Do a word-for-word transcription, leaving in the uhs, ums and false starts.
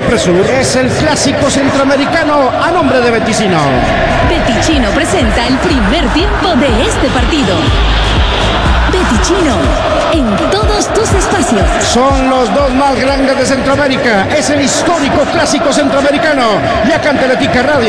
siempre sur. Es el clásico centroamericano a nombre de Beticino. Beticino presenta el primer tiempo de este partido. Beticino, en todos tus espacios. Son los dos más grandes de Centroamérica. Es el histórico clásico centroamericano. Y acá en Teletica Radio.